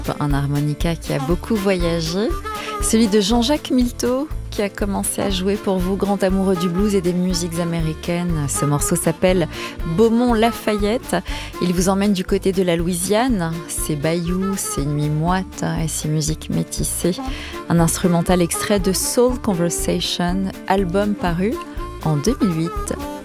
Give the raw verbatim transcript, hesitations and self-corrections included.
un harmonica qui a beaucoup voyagé, celui de Jean-Jacques Milteau qui a commencé à jouer pour vous, grand amoureux du blues et des musiques américaines. Ce morceau s'appelle Beaumont-Lafayette. Il vous emmène du côté de la Louisiane, ses bayous, ses nuits moites et ses musiques métissées. Un instrumental extrait de Soul Conversation, album paru en deux mille huit.